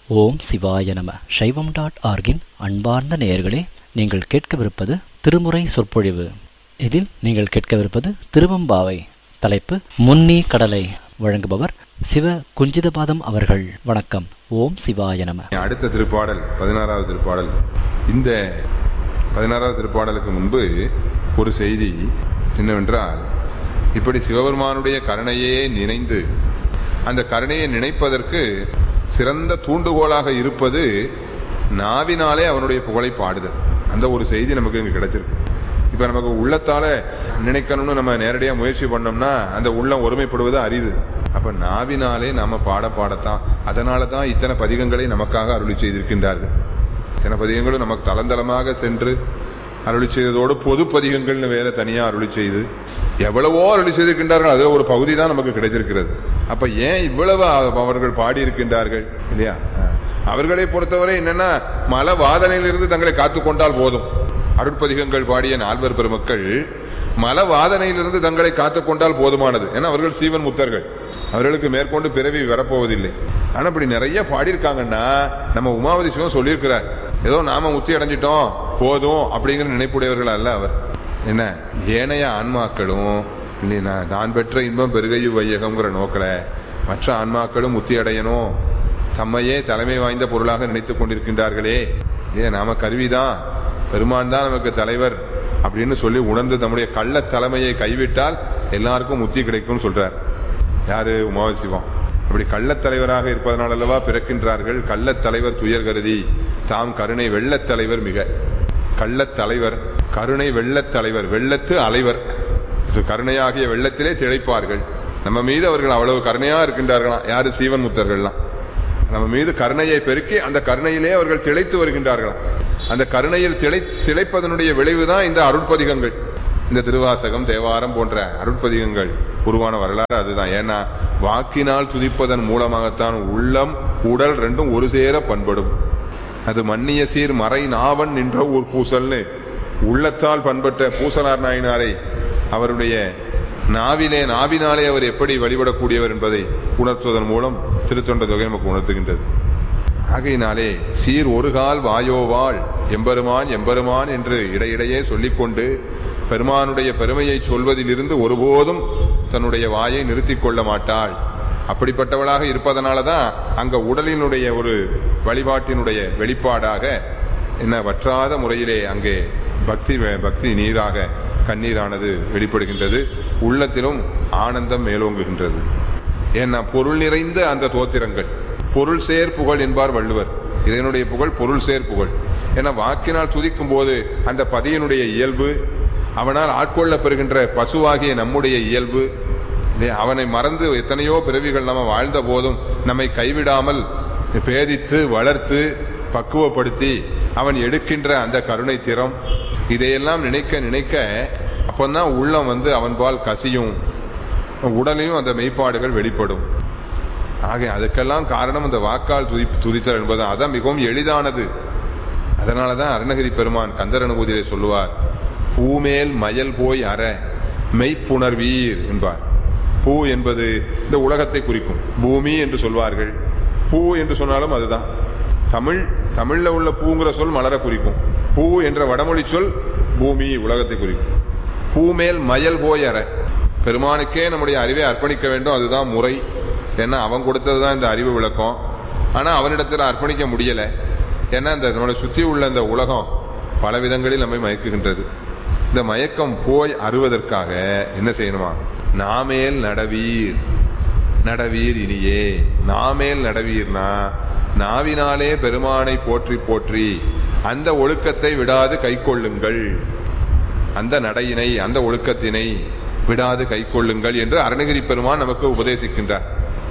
ஓம் சிவாய நம. சைவம்.org-இன் அன்பார்ந்த நேயர்களே, நீங்கள் கேட்கவிருப்பது திருமுறை சொற்பொழிவு. இதில் நீங்கள் கேட்கவிருப்பது திருவம்பாவை. தலைப்பு முன்னி கடலை. வழங்குபவர் சிவ குஞ்சிதபாதம் அவர்கள். வணக்கம். ஓம் சிவாய நம. அடுத்த திருப்பாடல் 16வது திருப்பாடல். இந்த 16வது திருப்பாடலுக்கு முன்பு ஒரு செய்தி என்னவென்றால், இப்படி சிவபெருமானுடைய கருணையே நினைந்து அந்த கருணையை நினைப்பதற்கு சிறந்த தூண்டுகோலாக இருப்பது நாவினாலே அவனுடைய புகழை பாடுதல். அந்த ஒரு செய்தி நமக்கு இங்க கிடைச்சிருக்கு. இப்ப நமக்கு உள்ளத்தால நினைக்கணும்னு நம்ம நேரடியா முயற்சி பண்ணோம்னா அந்த உள்ளம் ஒருமைப்படுவது அரிது. அப்ப நாவினாலே நாம பாடத்தான். அதனாலதான் இத்தனை பதிகங்களை நமக்காக அருளி செய்திருக்கின்றார்கள். இத்தனை பதிகங்களும் நமக்கு தளந்தளமாக சென்று அருளி செய்ததோடு பொது பதிகங்கள்னு வேற தனியா அருளி செய்து எவ்வளவோ அருளி செய்திருக்கின்றார்கள். அது ஒரு பகுதி தான் நமக்கு கிடைச்சிருக்கிறது. அப்ப ஏன் இவ்வளவு அவர்கள் பாடியிருக்கின்றார்கள் இல்லையா? அவர்களை பொறுத்தவரை என்னன்னா, மல வாதனையிலிருந்து தங்களை காத்துக்கொண்டால் போதும். அருட்பதிகங்கள் பாடிய நால்வர் பெருமக்கள் மல வாதனையிலிருந்து தங்களை காத்துக்கொண்டால் போதுமானது. ஏன்னா அவர்கள் சீவன் முத்தர்கள், அவர்களுக்கு மேற்கொண்டு பிறவி வரப்போவதில்லை. ஆனா இப்படி நிறைய பாடியிருக்காங்கன்னா நம்ம உமாவதி சிவம் சொல்லியிருக்கிறார், ஏதோ நாம முத்தி அடைஞ்சிட்டோம் போதும் அப்படிங்கிற நினைப்புடையவர்கள் அல்ல அவர். என்ன ஏனைய ஆன்மாக்களும் நான் பெற்ற இன்பம் பெருகையு வையகம்ங்கிற நோக்கல மற்ற ஆன்மாக்களும் முத்தி அடையணும், தம்மையே தலைமை வாய்ந்த பொருளாக நினைத்துக் கொண்டிருக்கின்றார்களே, நாம கருவிதான், பெருமான் தான் நமக்கு தலைவர் அப்படின்னு சொல்லி உணர்ந்து தம்முடைய கள்ள தலைமையை கைவிட்டால் எல்லாருக்கும் முத்தி கிடைக்கும் சொல்றார். யாரு? உமாவதி சிவம். அப்படி கள்ளத் தலைவராக இருப்பதனால் அல்லவா பிறக்கின்றார்கள். கள்ளத் தலைவர் துயர் கருதி தாம் கருணை வெள்ளத் தலைவர். மிக கள்ளத் தலைவர், கருணை வெள்ளத் தலைவர், வெள்ளத்து அலைவர். கருணையாகிய வெள்ளத்திலே திளைப்பார்கள். நம்ம மீது அவர்கள் அவ்வளவு கருணையா இருக்கின்றார்களாம். யாரு? சீவன் முத்தர்கள்லாம் நம்ம மீது கருணையை பெருக்கி அந்த கருணையிலே அவர்கள் திளைத்து வருகின்றார்களாம். அந்த கருணையில் திளைப்பதனுடைய விளைவுதான் இந்த அருட்பதிகங்கள். இந்த திருவாசகம், தேவாரம் போன்ற அருட்பதிகங்கள் உருவான வரலாறு அதுதான். ஏன்னா வாக்கினால் துதிப்பதன் மூலமாகத்தான் உள்ளம் உடல் ரெண்டும் ஒரு சேர பண்படும். அது மன்னிய சீர் மறை நாவன் நின்ற ஊர் பூசல்னு உள்ளத்தால் பண்பட்ட பூசலார் நாயனாரை அவருடைய நாவினாலே அவர் எப்படி வழிபடக்கூடியவர் என்பதை உணர்த்துவதன் மூலம் திருத்தொண்ட தொகை நமக்கு உணர்த்துகின்றது. ஆகையினாலே சீர் ஒரு கால் வாயோவாள் எம்பெருமான் எம்பெருமான் என்று இடையிடையே சொல்லிக்கொண்டு பெருமானுடைய பெருமையை சொல்வதிலிருந்து ஒருபோதும் தன்னுடைய வாயை நிறுத்திக் கொள்ள மாட்டாள். அப்படிப்பட்டவளாக இருப்பதனாலதான் அங்க உடலினுடைய ஒரு வழிபாட்டினுடைய வெளிப்பாடாக என்ன வற்றாத முறையிலே அங்கே பக்தி நீராக கண்ணீரானது வெளிப்படுகின்றது. உள்ளத்திலும் ஆனந்தம் மேலோங்குகின்றது. ஏன்னா பொருள் நிறைந்த அந்த தோத்திரங்கள் பொருள் சேர் புகழ் என்பார் வள்ளுவர். இதனுடைய புகழ் பொருள் சேர் புகழ். ஏன்னா வாக்கினால் துதிக்கும் போது அந்த பதியினுடைய இயல்பு, அவனால் ஆட்கொள்ள பெறுகின்ற பசுவாகிய நம்முடைய இயல்பு, அவனை மறந்து எத்தனையோ பிறவிகள் நம்ம வாழ்ந்த போதும் நம்மை கைவிடாமல் பேதித்து வளர்த்து பக்குவப்படுத்தி அவன் எடுக்கின்ற அந்த கருணை திறம், இதையெல்லாம் நினைக்க நினைக்க அப்பந்தான் உள்ளம் அவன்பால் கசியும், உடலையும் அந்த மெய்ப்பாடுகள் வெளிப்படும். ஆக அதுக்கெல்லாம் காரணம் அந்த வாக்கால் துதித்தல் என்பது. அதான் மிகவும் எளிதானது. அதனாலதான் அருணகிரி பெருமான் கந்தர் அனுபூதியிலே சொல்லுவார், பூமேல் மயல் போய் அற மெய்ப்புணர்வீர் என்பார். பூ என்பது இந்த உலகத்தை குறிக்கும். பூமி என்று சொல்வார்கள். பூ என்று சொன்னாலும் அதுதான். தமிழ்ல உள்ள பூங்கிற சொல் மலர குறிக்கும். பூ என்ற வடமொழி சொல் பூமி, உலகத்தை குறிக்கும். பூமேல் மயல் போய் அற, பெருமானுக்கே நம்முடைய அறிவை அர்ப்பணிக்க வேண்டும். அதுதான் முறை. ஏன்னா அவன் கொடுத்ததுதான் இந்த அறிவு விளக்கம். ஆனா அவனிடத்துல அர்ப்பணிக்க முடியல. ஏன்னா இந்த நம்மளை சுத்தி உள்ள இந்த உலகம் பல விதங்களில் நம்மை மயக்குகின்றது. இந்த மயக்கம் போய் அறுவதற்காக என்ன செய்யணுமா? நாமேல் நடவீர், நடவீர் இனியே. நாமேல் நடவீர்னா நாவினாலே பெருமானை போற்றி போற்றி அந்த ஒழுக்கத்தை விடாது கைக்கொள்ளுங்கள், அந்த நடையினை அந்த ஒழுக்கத்தினை விடாது கைக்கொள்ளுங்கள் என்று அருணகிரி பெருமான் நமக்கு உபதேசிக்கின்றார்.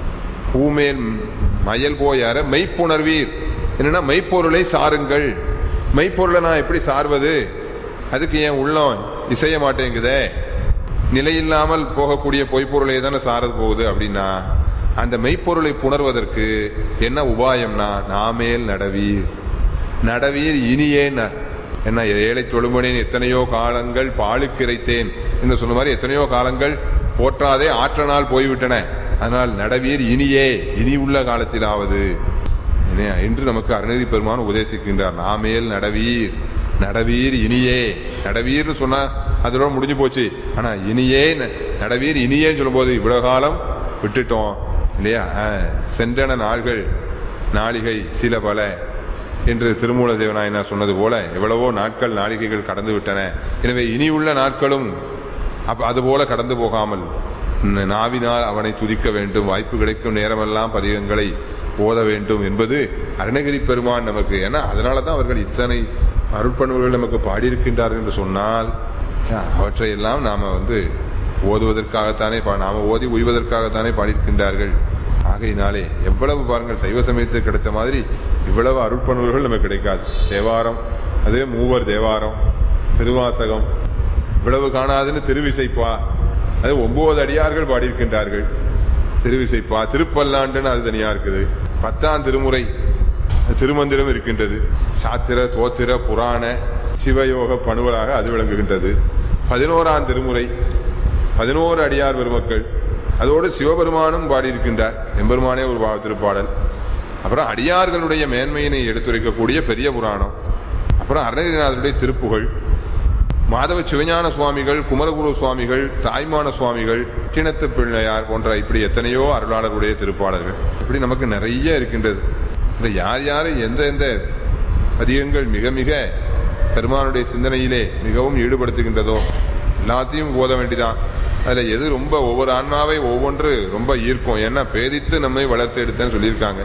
பூமேல் மயல் போயார மெய்ப்புணர்வீர். என்னன்னா மெய்ப்பொருளை சாருங்கள். மெய்ப்பொருளை நான் எப்படி சார்வது? அதுக்கு ஏன் உள்ளம் இசைய மாட்டேங்குதே? நிலையில்லாமல் போகக்கூடிய பொய்ப்பொருளை தானே சாரது போகுது. அப்படின்னா அந்த மெய்ப்பொருளை புணர்வதற்கு என்ன உபாயம்னா நாமேல் நடவீர், நடவீர் இனியேன்னார். என்ன ஏழை தொழுமனேன் எத்தனையோ காலங்கள் பாலுக்கிரைத்தேன் என்று சொன்ன மாதிரி எத்தனையோ காலங்கள் போற்றாதே ஆற்றனால் போய்விட்டன. அதனால் நடவீர் இனியே, இனி உள்ள காலத்திலாவது என்று நமக்கு அருணகிரி பெருமான் உபதேசிக்கின்றார். நாமேல் நடவீர், நடவீர் இனியே. நடவீர்னு சொன்னா அதோட முடிஞ்சு போச்சு. ஆனா இனியே நடவீர் இனியேன்னு சொல்லும் போது இவ்வளவு காலம் விட்டுட்டோம் இல்லையா? சென்றன நாள்கள் நாளிகை சில பல என்று திருமூல தேவநாயனார் சொன்னது போல எவ்வளவோ நாட்கள் நாளிகைகள் கடந்து விட்டன. எனவே இனி உள்ள நாட்களும் அதுபோல கடந்து போகாமல் நாவினால் அவனை துதிக்க வேண்டும், வாய்ப்பு கிடைக்கும் நேரமெல்லாம் பதிகங்களை ஓத வேண்டும் என்பது அருணகிரி பெருமான் நமக்கு. ஏன்னா அதனாலதான் அவர்கள் இத்தனை அருட்பண்புகள் நமக்கு பாடியிருக்கின்றார்கள் என்று சொன்னால் அவற்றையெல்லாம் நாம ஓதுவதற்காகத்தானே, நாம ஓதி உய்வதற்காகத்தானே பாடியிருக்கின்றார்கள். ஆகையினாலே எவ்வளவு பாருங்கள், சைவ சமயத்துக்கு கிடைச்ச மாதிரி இவ்வளவு அருட்பண்புகள் நமக்கு கிடைக்காது. தேவாரம், அதே மூவர் தேவாரம், திருவாசகம் இவ்வளவு காணாதுன்னு திருவிசைப்பா, அது 9 அடியார்கள் பாடியிருக்கின்றார்கள். திருவிசைப்பா, திருப்பல்லாண்டுன்னு அது தனியா இருக்குது. 10ஆம் திருமுறை திருமந்திரம் இருக்கின்றது. சாத்திர தோத்திர புராண சிவயோக பணுவலாக அது விளங்குகின்றது. 11ஆம் திருமுறை 11 அடியார் பெருமக்கள், அதோடு சிவபெருமானும் பாடியிருக்கின்றார். எம்பெருமானே ஒரு திருப்பாடல். அப்புறம் அடியார்களுடைய மேன்மையினை எடுத்துரைக்கக்கூடிய பெரிய புராணம். அப்புறம் அருணகிரிநாதருடைய திருப்புகழ், மாதவ சிவஞான சுவாமிகள், குமரகுரு சுவாமிகள், தாய்மான சுவாமிகள், கிணத்து பிள்ளையார் போன்ற இப்படி எத்தனையோ அருளாளருடைய திருப்பாடல்கள் இப்படி நமக்கு நிறைய இருக்கின்றது. இந்த யார் யாரை எந்த பதிகங்கள் மிக மிக பெருமானுடைய சிந்தனையிலே மிகவும் ஈடுபடுத்துகின்றதோ எல்லாத்தையும் ஓத வேண்டிதான். அதுல எது ரொம்ப ஒவ்வொரு ஆன்மாவை ஒவ்வொன்று ரொம்ப ஈர்க்கும். ஏன்னா பேதித்து நம்மை வளர்த்து எடுத்தேன்னு சொல்லியிருக்காங்க.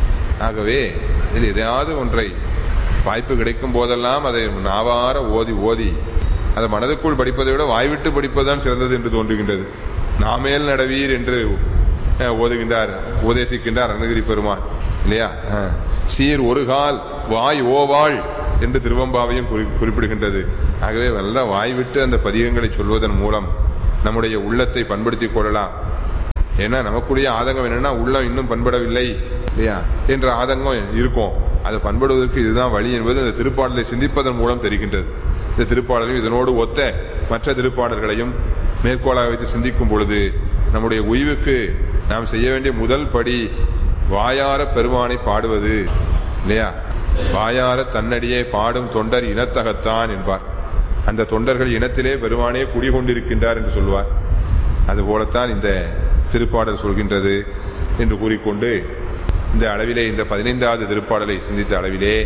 ஆகவே இதில் எதையாவது ஒன்றை வாய்ப்பு கிடைக்கும் போதெல்லாம் அதை நாவார ஓதி அதை மனதுக்குள் படிப்பதை விட வாய்விட்டு படிப்பதுதான் சிறந்தது என்று தோன்றுகின்றது. நாமேல் நடவீர் என்று ஓதுகின்றார், உபதேசிக்கின்றார் அருணகிரி பெருமான் இல்லையா? சீர் ஒரு கால் வாய் ஓவாள் என்று திருவம்பாவையும் குறிப்பிடுகின்றது. ஆகவே நல்ல வாய்விட்டு அந்த பதிகங்களை சொல்வதன் மூலம் நம்முடைய உள்ளத்தை பண்படுத்திக் கொள்ளலாம். ஏன்னா நமக்குடைய ஆதங்கம் என்னன்னா, உள்ளம் இன்னும் பண்படவில்லை இல்லையா என்ற ஆதங்கம் இருக்கும். அதை பண்படுவதற்கு இதுதான் வழி என்பது இந்த திருப்பாடலை சிந்திப்பதன் மூலம் தெரிகின்றது. இந்த திருப்பாடலையும் இதனோடு ஒத்த மற்ற திருப்பாடல்களையும் மேற்கோளாக வைத்து சிந்திக்கும் பொழுது நம்முடைய உய்வுக்கு நாம் செய்ய வேண்டிய முதல் படி வாயார பெருமானை பாடுவது இல்லையா? வாயார தன்னடியே பாடும் தொண்டர் இனத்தகத்தான் என்பார். அந்த தொண்டர்கள் இனத்திலே பெருமானே குடிகொண்டிருக்கின்றார் என்று சொல்வார். அதுபோலத்தான் இந்த திருப்பாடல் சொல்கின்றது என்று கூறிக்கொண்டு இந்த அளவிலே இந்த 15வது திருப்பாடலை சிந்தித்த அளவிலே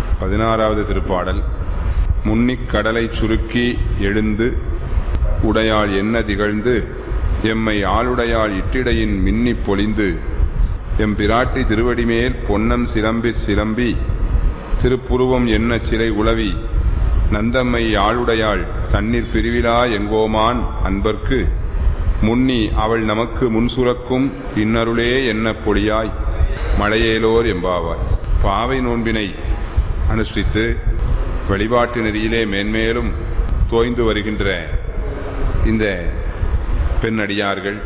16வது திருப்பாடல், முன்னிக் கடலை சுருக்கி எழுந்து உடையாள் என்ன திகழ்ந்து எம்மை ஆளுடையாள் இட்டிடையின் மின்னி பொலிந்து எம் பிராட்டி திருவடிமேல் பொன்னம் சிலம்பி திருப்புருவம் என்ன சிலை உளவி நந்தம்மை ஆளுடையாள் தண்ணீர் பிரிவிலா எங்கோமான் அன்பர்க்கு முன்னி அவள் நமக்கு முன்சுரக்கும் இன்னருளே என்ன பொழியாய் மழையேலோர் எம்பாவாய். பாவை நோன்பினை அனுஷ்டித்து வழிபாட்டு நெறியிலே மேன்மேலும் தோய்ந்து வருகின்ற இந்த பெண்ணடியார்கள்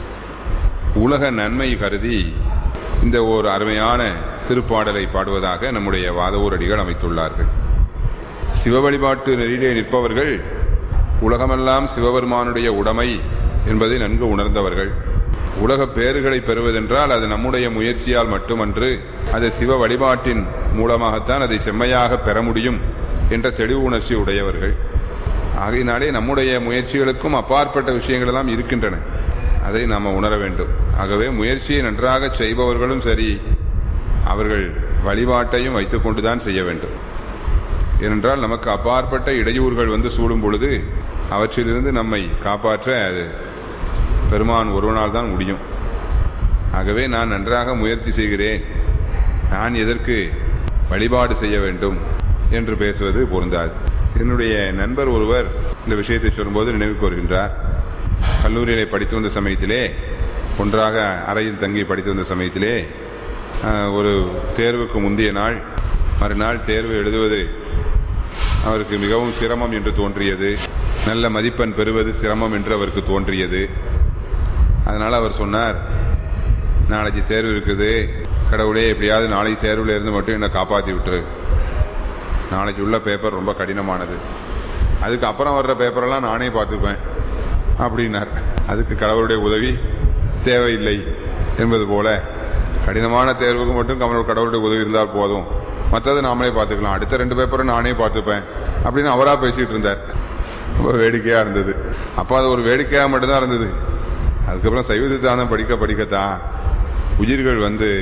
உலக நன்மை கருதி இந்த ஒரு அருமையான திருப்பாடலை பாடுவதாக நம்முடைய வாதவூரடிகள் அமைத்துள்ளார்கள். சிவ வழிபாட்டு நெறியிலே நிற்பவர்கள் உலகமெல்லாம் சிவபெருமானுடைய உடைமை என்பதை நன்கு உணர்ந்தவர்கள். உலக பேறுகளை பெறுவதென்றால் அது நம்முடைய முயற்சியால் மட்டுமன்று, அது சிவ வழிபாட்டின் மூலமாகத்தான் அதை செம்மையாக பெற முடியும் என்ற தெளிவு உணர்ச்சி உடையவர்கள். ஆகையினாலே நம்முடைய முயற்சிகளுக்கும் அப்பாற்பட்ட விஷயங்கள் எல்லாம் இருக்கின்றன, அதை நாம் உணர வேண்டும். ஆகவே முயற்சியை நன்றாக செய்பவர்களும் சரி, அவர்கள் வழிபாட்டையும் வைத்துக் கொண்டுதான் செய்ய வேண்டும். ஏனென்றால் நமக்கு அப்பாற்பட்ட இடையூறுகள் சூடும் பொழுது அவற்றிலிருந்து நம்மை காப்பாற்ற அது பெருமான் ஒருவனால் தான் முடியும். ஆகவே நான் நன்றாக முயற்சி செய்கிறேன், நான் எதற்கு வழிபாடு செய்ய வேண்டும் என்று பேசுவது பொருந்தாது. என்னுடைய நண்பர் ஒருவர் இந்த விஷயத்தை சொல்லும்போது நினைவுக்கு வருகின்றார். கல்லூரியிலே படித்து வந்த சமயத்திலே, ஒன்றாக அறையில் தங்கி படித்து வந்த சமயத்திலே, ஒரு தேர்வுக்கு முந்தைய நாள் மறுநாள் தேர்வு எழுதுவது அவருக்கு மிகவும் சிரமம் என்று தோன்றியது. நல்ல மதிப்பெண் பெறுவது சிரமம் என்று அவருக்கு தோன்றியது. அதனால அவர் சொன்னார், நாளைக்கு தேர்வு இருக்குது, கடவுளே எப்படியாவது நாளைக்கு தேர்வுல இருந்து மட்டும் என்னை காப்பாற்றி விட்டுரு, நாளைக்கு உள்ள பேப்பர் ரொம்ப கடினமானது, அதுக்கு அப்புறம் வர்ற பேப்பரெல்லாம் நானே பார்த்துப்பேன் அப்படின்னார். அதுக்கு கடவுளுடைய உதவி தேவையில்லை என்பது போல கடினமான தேர்வுக்கு மட்டும் கடவுளுடைய உதவி இருந்தால் போதும், மற்றது நாமளே பார்த்துக்கலாம், அடுத்த 2 பேப்பரும் நானே பார்த்துப்பேன் அப்படின்னு அவரா பேசிட்டு இருந்தார். ரொம்ப வேடிக்கையா இருந்தது. அப்ப அது ஒரு வேடிக்கையா மட்டும்தான் இருந்தது. அதுக்கப்புறம் சைவ சித்தாந்தம் படிக்கத்தான் உயிர்கள்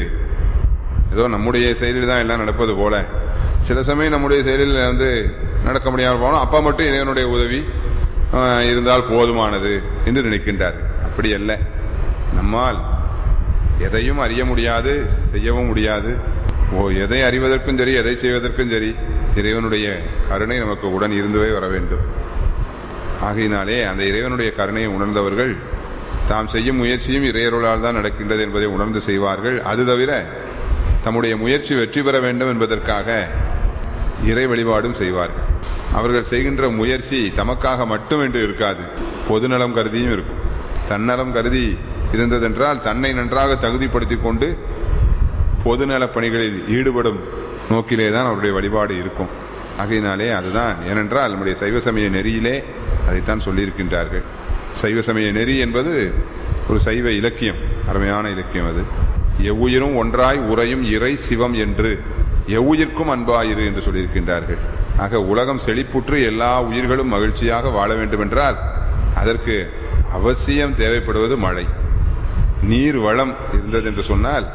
ஏதோ நம்முடைய செயலில் தான் எல்லாம் நடப்பது போல, சில சமயம் நம்முடைய செயலில் நடக்க முடியாமல் போனோம், அப்பா மட்டும் இறைவனுடைய உதவி இருந்தால் போதுமானது என்று நினைக்கின்றார். அப்படி அல்ல. நம்மால் எதையும் அறிய முடியாது, செய்யவும் முடியாது. எதை அறிவதற்கும் சரி, எதை செய்வதற்கும் சரி, இறைவனுடைய கருணை நமக்கு உடன் இருந்தே வர வேண்டும். ஆகையினாலே அந்த இறைவனுடைய கருணையை உணர்ந்தவர்கள் தாம் செய்யும் முயற்சியும் இறையருளால் தான் நடக்கின்றது என்பதை உணர்ந்து செய்வார்கள். அது தவிர தம்முடைய முயற்சி வெற்றி பெற வேண்டும் என்பதற்காக இறை வழிபாடும் செய்வார்கள். அவர்கள் செய்கின்ற முயற்சி தமக்காக மட்டும் என்று இருக்காது, பொதுநலம் கருதியும் இருக்கும். தன்னலம் கருதி இருந்ததென்றால் தன்னை நன்றாக தகுதிப்படுத்திக் கொண்டு பொதுநல பணிகளில் ஈடுபடும் நோக்கிலேதான் அவருடைய வழிபாடு இருக்கும். ஆகையினாலே அதுதான். ஏனென்றால் நம்முடைய சைவ சமய நெறியிலே அதைத்தான் சொல்லியிருக்கின்றார்கள். சைவ சமய நெறி என்பது ஒரு சைவ இலக்கியம், அருமையான இலக்கியம். அது எவ்வுயிரும் ஒன்றாய் உறையும் இறை சிவம் என்று எவ்வுயிர்க்கும் அன்பாயிரு என்று சொல்லியிருக்கின்றார்கள். ஆக உலகம் செழிப்புற்று எல்லா உயிர்களும் மகிழ்ச்சியாக வாழ வேண்டும் என்றால் அதற்கு அவசியம் தேவைப்படுவது மழை. நீர் வளம் இருந்தது என்று சொன்னால்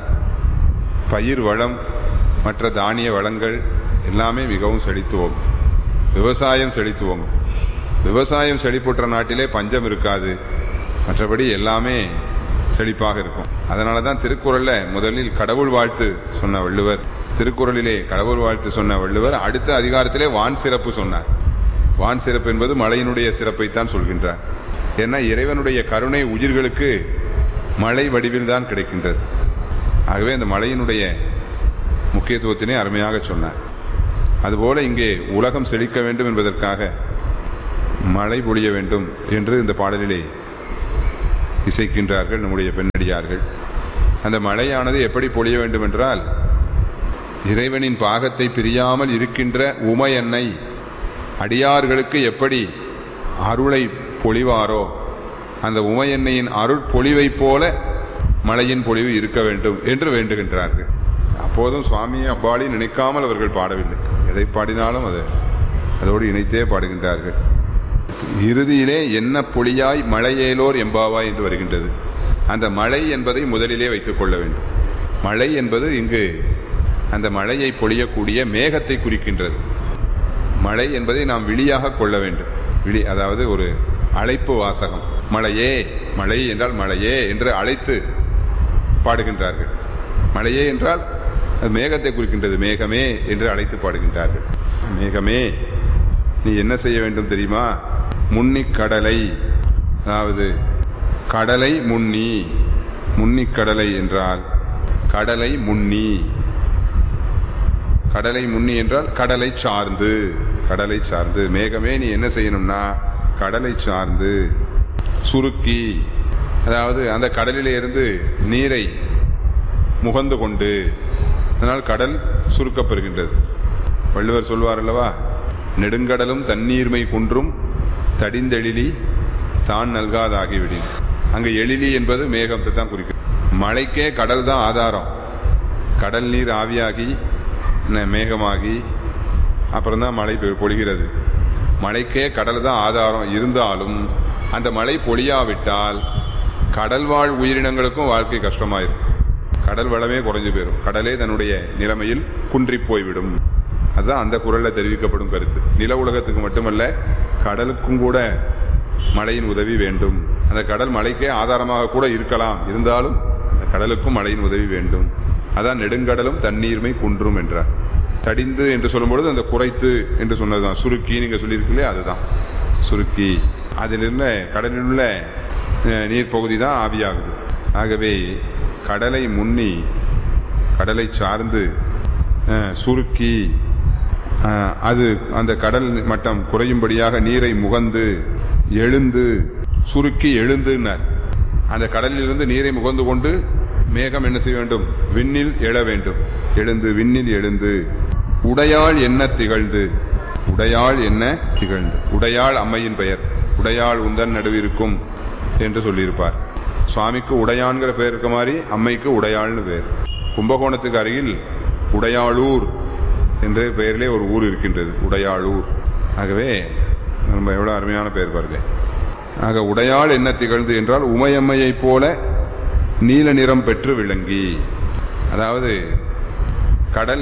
பயிர் வளம், மற்ற தானிய வளங்கள் எல்லாமே மிகவும் செழித்துவோம். விவசாயம் செழித்துவோம். விவசாயம் செழிப்புற்ற நாட்டிலே பஞ்சம் இருக்காது, மற்றபடி எல்லாமே செழிப்பாக இருக்கும். அதனாலதான் திருக்குறள்ல முதலில் கடவுள் வாழ்த்து சொன்ன வள்ளுவர், திருக்குறளிலே கடவுள் வாழ்த்து சொன்ன வள்ளுவர் அடுத்த அதிகாரத்திலே வான் சிறப்பு சொன்னார். வான் சிறப்பு என்பது மழையினுடைய சிறப்பைத்தான் சொல்கின்றார். ஏன்னா இறைவனுடைய கருணை உயிர்களுக்கு மழை வடிவில் தான் கிடைக்கின்றது. ஆகவே இந்த மழையினுடைய முக்கியத்துவத்தினை அருமையாக சொன்னார். அதுபோல இங்கே உலகம் செழிக்க வேண்டும் என்பதற்காக மழை பொழிய வேண்டும் என்று இந்த பாடலிலே இசைக்கின்றார்கள் நம்முடைய பெண்ணடியார்கள். அந்த மழையானது எப்படி பொழிய வேண்டும் என்றால், இறைவனின் பாகத்தை பிரியாமல் இருக்கின்ற உமையன்னை அடியார்களுக்கு எப்படி அருளை பொழிவாரோ அந்த உமையன்னையின் அருள் பொழிவை போல மழையின் பொழிவு இருக்க வேண்டும் என்று வேண்டுகின்றார்கள். அப்போதும் சுவாமியை அப்பாடி நினைக்காமல் அவர்கள் பாடவில்லை. எதை பாடினாலும் அதோடு இணைத்தே பாடுகின்றார்கள். இறுதியிலே என்ன பொழியாய் மழையேலோர் எம்பாவாய் என்று வருகின்றது. அந்த மழை என்பதை முதலிலே வைத்துக் கொள்ள வேண்டும். மழை என்பது இங்கு அந்த மழையை பொழியக்கூடிய மேகத்தை குறிக்கின்றது. மழை என்பதை நாம் விழியாக கொள்ள வேண்டும். விழி, அதாவது ஒரு அழைப்பு வாசகம். மழையே, மழை என்றால் மழையே என்று அழைத்து பாடுகின்றார்கள். மழையே என்றால் அது மேகத்தை குறிக்கின்றது. மேகமே என்று அழைத்து பாடுகின்றார்கள். மேகமே, நீ என்ன செய்ய வேண்டும் தெரியுமா? முன்னி கடலை, அதாவது கடலை முன்னி. முன்னி கடலை என்றால் கடலை முன்னி. கடலை முன்னி என்றால் கடலை சார்ந்து. கடலை சார்ந்து மேகமே நீ என்ன செய்யணும்னா கடலை சார்ந்து சுருக்கி, அதாவது அந்த கடலிலே இருந்து நீரை முகந்து கொண்டு, அதனால் கடல் சுருக்கப்பெறுகின்றது. வள்ளுவர் சொல்வார் அல்லவா, நெடுங்கடலும் தண்ணீர்மை குன்றும் தடிந்தெழிலி தான் நல்காதாகிவிடும். அங்க எழிலி என்பது மேகத்தை தான் குறிக்கும். மழைக்கே கடல் தான் ஆதாரம். கடல் நீர் ஆவியாகி மேகமாகி அப்புறம் தான் மழை பொழிகிறது. மழைக்கே கடல் தான் ஆதாரம். இருந்தாலும் அந்த மழை பொழியாவிட்டால் கடல் வாழ் உயிரினங்களுக்கும் வாழ்க்கை கஷ்டமாயிருக்கும். கடல் வளமே குறைஞ்சு போயிடும். கடலே தன்னுடைய நிலைமையில் குன்றி போய்விடும். அதுதான் அந்த குறள்ல தெரிவிக்கப்படும் கருத்து. நில உலகத்துக்கு மட்டுமல்ல, கடலுக்கும் கூட மழையின் உதவி வேண்டும். அந்த கடல் மழைக்கே ஆதாரமாக கூட இருக்கலாம், இருந்தாலும் அந்த கடலுக்கும் மழையின் உதவி வேண்டும். அதான் நெடுங்கடலும் தண்ணீர்மை குன்றும் என்றார். தடிந்து என்று சொல்லும்பொழுது அந்த குறைத்து என்று சொன்னதுதான். சுருக்கி நீங்க சொல்லியிருக்கீங்களே, அதுதான் சுருக்கி. அதில் கடலில் உள்ள நீர் பகுதி தான் ஆவியாகுது. ஆகவே கடலை முன்னி, கடலை சார்ந்து சுருக்கி, அது அந்த கடல் மட்டம் குறையும்படியாக நீரை முகந்து எழுந்து, சுருக்கி எழுந்துனார். அந்த கடலிலிருந்து நீரை முகந்து கொண்டு மேகம் என்ன செய்ய வேண்டும்? விண்ணில் எழ வேண்டும். எழுந்து, விண்ணில் எழுந்து. உடையாள் என்ன திகழ்ந்து. உடையாள் என்ன திகழ்ந்து. உடையாள் அம்மையின் பெயர். உடையாள் உந்தன் நடுவிருக்கும் என்று சொல்லியிருப்பார். சுவாமிக்கு உடையான்கிற பெயர் இருக்க மாதிரி அம்மைக்கு உடையாள்னு பெயர். கும்பகோணத்துக்கு அருகில் உடையாளூர் என்ற பெயரிலே ஒரு ஊர் இருக்கின்றது, உடையாளூர். ஆகவே நம்ம எவ்வளவு அருமையான பெயர் பாருங்க. ஆக உடையாள் என்ன திகழ்ந்து என்றால் உமையம்மையைப் போல நீல நிறம் பெற்று விளங்கி, அதாவது கடல்